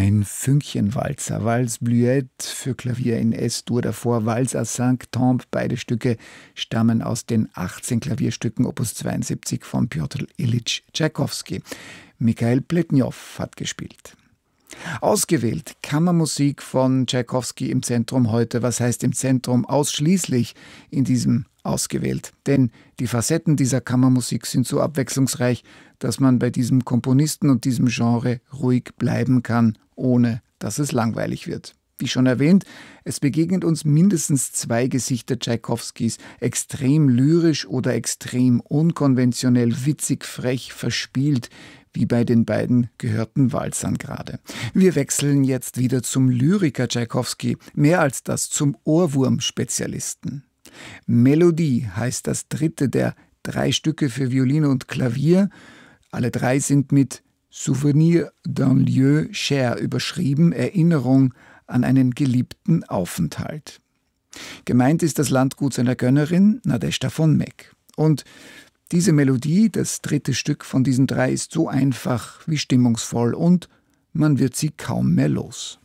Ein Fünkchenwalzer, Valse Bluette für Klavier in S-Dur, davor Valse à cinq tempes. Beide Stücke stammen aus den 18 Klavierstücken Opus 72 von Pjotr Ilyitsch Tschaikowski. Michael Pletnjow hat gespielt. Ausgewählt Kammermusik von Tschaikowski im Zentrum heute. Was heißt im Zentrum? Ausschließlich in diesem ausgewählt. Denn die Facetten dieser Kammermusik sind so abwechslungsreich, dass man bei diesem Komponisten und diesem Genre ruhig bleiben kann, ohne dass es langweilig wird. Wie schon erwähnt, es begegnet uns mindestens zwei Gesichter Tschaikowskis, extrem lyrisch oder extrem unkonventionell, witzig, frech, verspielt, wie bei den beiden gehörten Walzern gerade. Wir wechseln jetzt wieder zum Lyriker Tschaikowski, mehr als das, zum Ohrwurm-Spezialisten. Melodie heißt das dritte der 3 Stücke für Violine und Klavier. Alle 3 sind mit Souvenir d'un lieu cher überschrieben, Erinnerung an einen geliebten Aufenthalt. Gemeint ist das Landgut seiner Gönnerin, Nadezhda von Meck. Und diese Melodie, das dritte Stück von diesen 3, ist so einfach wie stimmungsvoll und man wird sie kaum mehr los.